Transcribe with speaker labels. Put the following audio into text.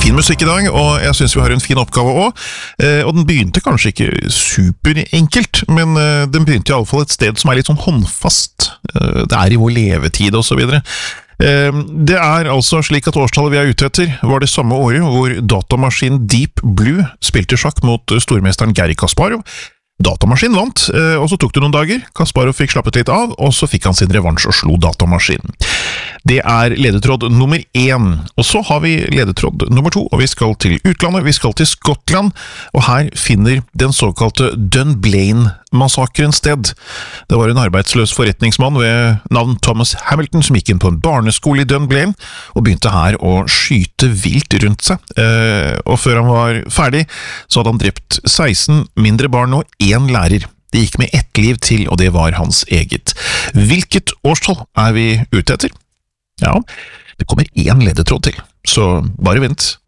Speaker 1: fin musikk I dag, og jeg synes vi har en fin oppgave også. Og den begynte kanskje ikke superenkelt, men den begynte I alle fall et sted som litt sånn håndfast. Det I vår levetid og så videre. Det altså slik at årstallet vi ute etter var det samme året hvor datamaskinen Deep Blue spilte sjakk mot stormesteren Garry Kasparov. Datamaskinen vant, og så tok det noen dager. Kasparov fikk slappet litt av, og så fikk han sin revansj og slo datamaskinen. Det ledetråd nummer 1, og så har vi ledetråd nummer 2, og vi skal til utlandet, vi skal til Skottland, og her finner den såkalte Dunblane-massakren sted. Det var en arbeidsløs forretningsmann ved navn Thomas Hamilton som gikk inn på en barneskole I Dunblane, og begynte her å skyte vilt rundt seg. Og før han var ferdig, så hadde han drept 16 mindre barn og 1 lærer. Det gikk med 1 liv til, og det var hans eget. Hvilket årstall vi ute etter? Ja, det kommer 1 ledetråd til, så bare vent.